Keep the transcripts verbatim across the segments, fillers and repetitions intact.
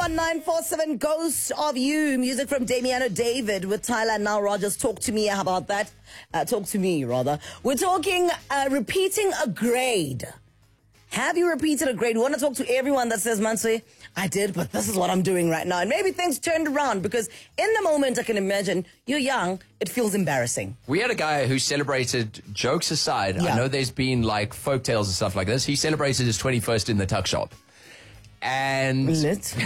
one nine four seven, Ghost of You. Music from Damiano David with Tyler Now Rogers. Talk to me. How about that? Uh, talk to me, rather. We're talking uh, repeating a grade. Have you repeated a grade? We want to talk to everyone that says, Manswe, I did, but this is what I'm doing right now. And maybe things turned around because in the moment, I can imagine, you're young, it feels embarrassing. We had a guy who celebrated, jokes aside, Yeah. I know there's been like folk tales and stuff like this. He celebrated his twenty-first in the tuck shop. And, Lit.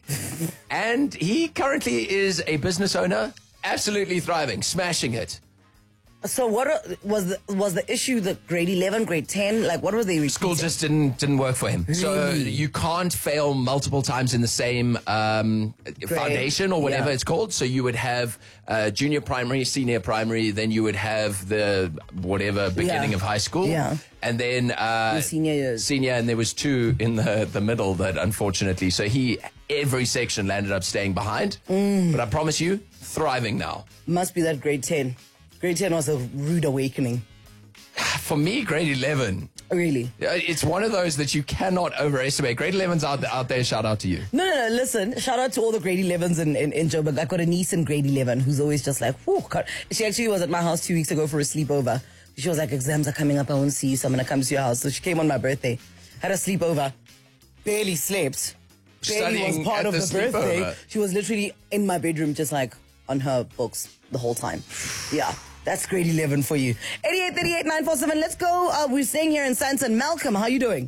and he currently is a business owner, absolutely thriving, smashing it. So what are, was the, was the issue the grade eleven, grade ten? Like, what were they repeating? School just didn't didn't work for him. So Really? you can't fail multiple times in the same um, foundation or whatever Yeah. it's called. So you would have uh, junior primary, senior primary, then you would have the whatever beginning Yeah. of high school. Yeah. And then uh, The senior years. Senior, and there was two in the, the middle that unfortunately, so he, every section landed up staying behind. Mm. But I promise you, thriving now. Must be that grade ten. Grade ten was a rude awakening. For me, grade eleven, Really? it's one of those that you cannot overestimate. Grade eleven's out, out there, shout out to you. No, no, no, listen. Shout out to all the grade elevens in, in, in Joburg. I got a niece in grade eleven who's always just like, whew. God. She actually was at my house two weeks ago for a sleepover. She was like, exams are coming up, I want to see you, so I'm going to come to your house. So she came on my birthday. Had a sleepover. Barely slept. Barely Studying was part at of the the, birthday. sleepover. She was literally in my bedroom just like on her books the whole time. Yeah. That's grade eleven for you. eighty-eight thirty-eight nine four seven. Let's go. Uh, we're staying here in Sandton. Malcolm, how you doing?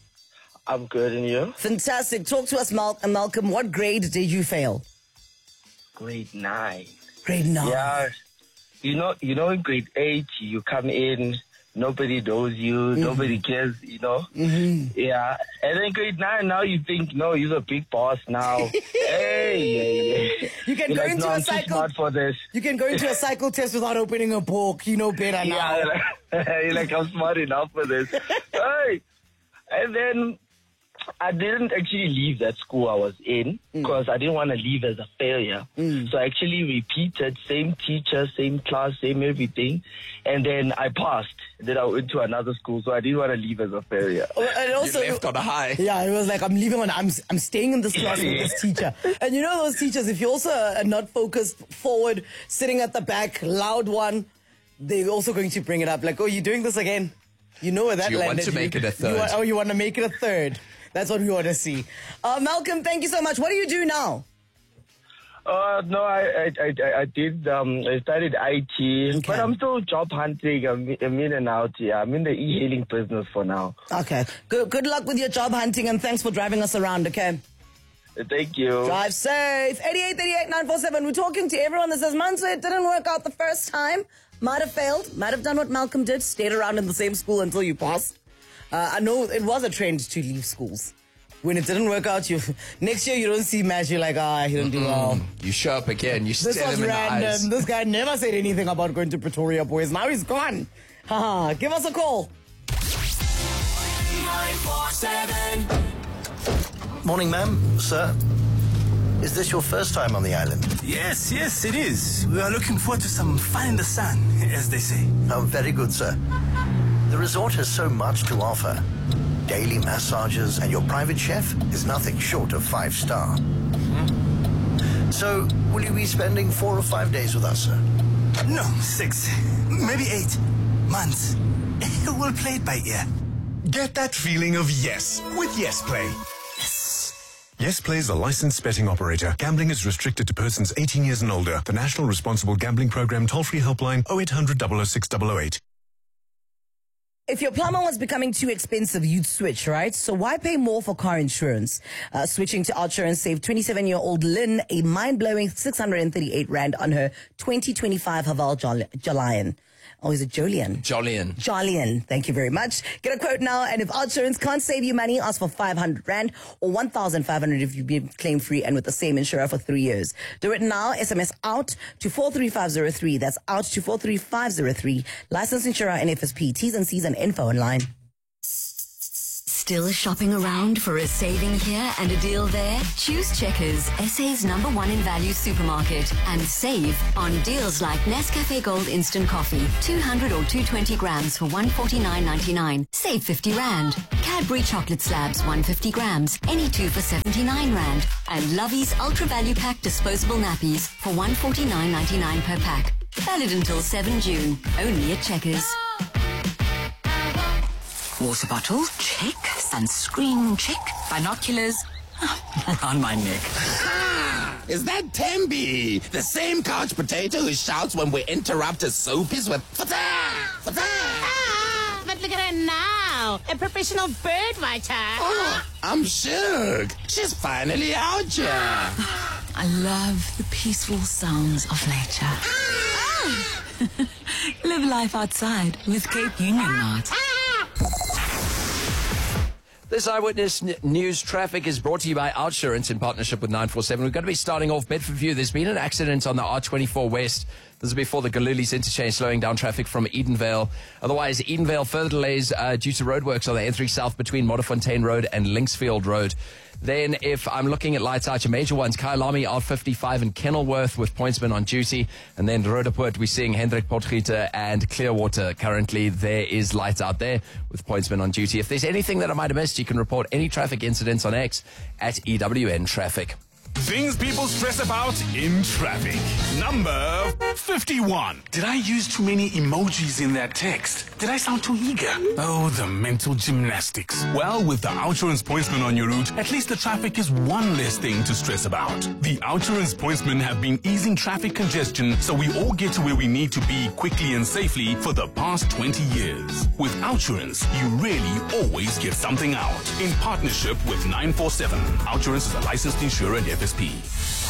I'm good, and you? Fantastic. Talk to us, Mal- Malcolm. What grade did you fail? Grade nine. Grade nine. Yeah. You know, you know, in grade eight, you come in, nobody knows you, Mm-hmm. nobody cares, you know? Mm-hmm. Yeah. And then grade nine, now you think, no, you're a big boss now. hey, hey, hey. You can You're go like, into no, a I'm too cycle. smart for this. You can go into a cycle test without opening a book. You know better now. Yeah, like, you're like, I'm smart enough for this. Hey. And then I didn't actually leave that school I was in because I didn't want to leave as a failure. So I actually repeated, same teacher, same class, same everything. And then I passed. Then I went to another school, so I didn't want to leave as a failure. Oh, and also, You left on a high. yeah, it was like, I'm leaving on, I'm, I'm staying in this class with this teacher. And you know those teachers, if you're also uh, not focused forward, sitting at the back, loud one, they're also going to bring it up. Like, oh, you're doing this again? You know where that You want landed to make you. it a third. You want, oh, you want to make it a third. That's what we want to see. Uh, Malcolm, thank you so much. What do you do now? Uh, no, I, I, I, I did, um, I studied I T, Okay. but I'm still job hunting. I'm, I'm in and out, yeah. I'm in the e-hailing business for now. Okay. Good, good luck with your job hunting and thanks for driving us around, okay? Thank you. Drive safe. eighty-eight thirty-eight nine four seven. We're talking to everyone that says, Manso, it didn't work out the first time. Might have failed. Might have done what Malcolm did. Stayed around in the same school until you passed. Uh, I know it was a trend to leave schools. When it didn't work out, you next year you don't see Matt, you're like, ah, he didn't do well. You show up again, you This stare was them in the eyes. random. This guy never said anything about going to Pretoria Boys. Now he's gone. Haha, give us a call. nine four seven. Morning, ma'am, sir. Is this your first time on the island? Yes, yes, it is. We are looking forward to some fun in the sun, as they say. Oh, very good, sir. The resort has so much to offer. Daily massages, and your private chef is nothing short of five star. Mm-hmm. So, will you be spending four or five days with us, sir? No, six, maybe eight months. We'll play it by ear. Get that feeling of yes with Yes Play. Yes Play is a licensed betting operator. Gambling is restricted to persons eighteen years and older. The National Responsible Gambling Program toll-free helpline oh eight hundred, double oh six, double oh eight. If your plumber was becoming too expensive, you'd switch, right? So why pay more for car insurance? Uh, switching to Outsurance saved twenty-seven-year-old Lynn a mind-blowing six hundred thirty-eight rand on her twenty twenty-five Haval Jol- Jolion. Oh, is it Jolian? Jolian. Jolian. Thank you very much. Get a quote now, and if Outsurance can't save you money, ask for five hundred rand or one thousand five hundred if you've been claim-free and with the same insurer for three years. Do it now. S M S out to four three five zero three. That's out to four three five zero three. Licensed insurer and F S P. T's and C's and info online. Still shopping around for a saving here and a deal there? Choose Checkers, S A's number one in value supermarket, and save on deals like Nescafe Gold Instant Coffee, two hundred or two hundred twenty grams for one hundred forty-nine ninety-nine. Save fifty rand. Cadbury Chocolate Slabs, one hundred fifty grams, any two for seventy-nine rand. And Lovey's Ultra Value Pack Disposable Nappies for one hundred forty-nine ninety-nine per pack. Valid until seventh June. Only at Checkers. Water bottle, check. Sunscreen, check. Binoculars, around my neck. Ah, is that Tembi? The same couch potato who shouts when we interrupt his soapies with fata, fata. Ah, but look at her now. A professional bird writer. Oh, I'm shook. She's finally out here. I love the peaceful sounds of nature. Ah. Live life outside with Cape Union Night. This Eyewitness N- News traffic is brought to you by Outsurance in partnership with nine four seven. We're going to be starting off Bedford View. There's been an accident on the R twenty-four West. This is before the Galulis interchange, slowing down traffic from Edenvale. Otherwise, Edenvale further delays uh, due to roadworks on the N three South between Modderfontein Road and Linksfield Road. Then, if I'm looking at lights out, your major ones, Kyalami R fifty-five and Kenilworth with pointsmen on duty. And then Roodepoort, we're seeing Hendrik Potgieter and Clearwater. Currently, there is lights out there with pointsmen on duty. If there's anything that I might have missed, you can report any traffic incidents on X at E W N Traffic. Things people stress about in traffic. Number fifty-one. Did I use too many emojis in that text? Did I sound too eager? Oh, the mental gymnastics. Well, with the Outsurance Pointsman on your route, at least the traffic is one less thing to stress about. The Outsurance Pointsmen have been easing traffic congestion so we all get to where we need to be quickly and safely for the past twenty years. With Outsurance, you really always get something out. In partnership with nine four seven. Outsurance is a licensed insurer and F S P.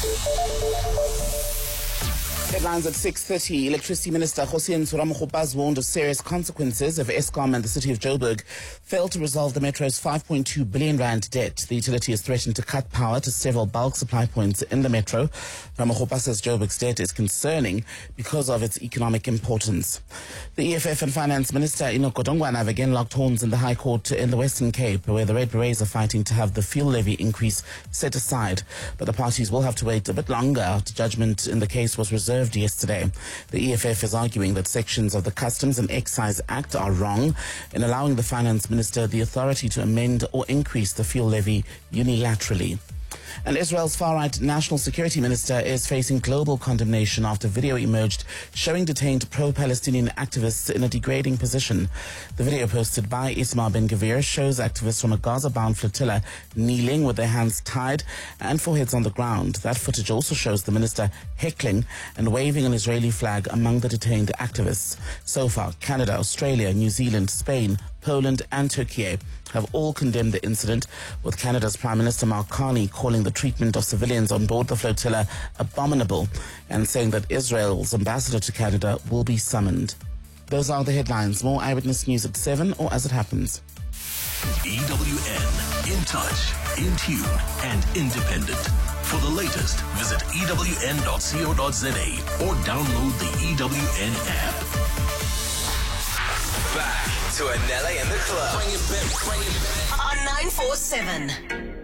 Headlines at six thirty. Electricity Minister Hossein Suramokgopa warned of serious consequences if Eskom and the city of Joburg fail to resolve the metro's five point two billion rand debt. The utility has threatened to cut power to several bulk supply points in the metro. Ramokgopa says Joburg's debt is concerning because of its economic importance. The E F F and Finance Minister Enoch Godongwana have again locked horns in the High Court in the Western Cape, where the Red Berets are fighting to have the fuel levy increase set aside. But the parties will have to wait a bit longer after judgment in the case was reserved yesterday. The E F F is arguing that sections of the Customs and Excise Act are wrong in allowing the Finance Minister the authority to amend or increase the fuel levy unilaterally. And Israel's far-right national security minister is facing global condemnation after video emerged showing detained pro-Palestinian activists in a degrading position. The video posted by Itamar Ben-Gvir shows activists from a Gaza-bound flotilla kneeling with their hands tied and foreheads on the ground. That footage also shows the minister heckling and waving an Israeli flag among the detained activists. So far, Canada, Australia, New Zealand, Spain, Poland and Turkey have all condemned the incident, with Canada's Prime Minister Mark Carney calling the treatment of civilians on board the flotilla abominable and saying that Israel's ambassador to Canada will be summoned. Those are the headlines. More Eyewitness News at seven or as it happens. E W N, in touch, in tune and independent. For the latest, visit E W N dot co dot za or download the E W N app. Back to Anele and the Club. Bring it back, bring it back. On nine four seven.